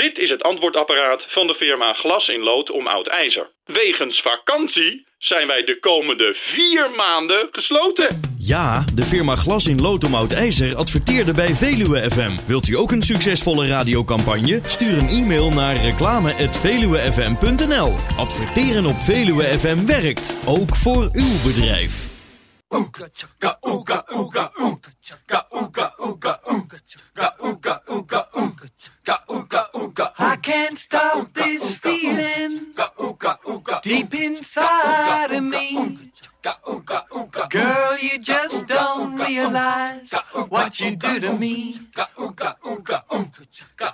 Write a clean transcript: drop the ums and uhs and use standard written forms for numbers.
Dit is het antwoordapparaat van de firma Glas in Lood om Oud IJzer. Wegens vakantie zijn wij de komende 4 maanden gesloten. Ja, de firma Glas in Lood om Oud IJzer adverteerde bij Veluwe FM. Wilt u ook een succesvolle radiocampagne? Stuur een e-mail naar reclame@veluwefm.nl. Adverteren op Veluwe FM werkt, ook voor uw bedrijf. I can't stop this feeling deep inside of me. Girl, you just don't realize what you do to me.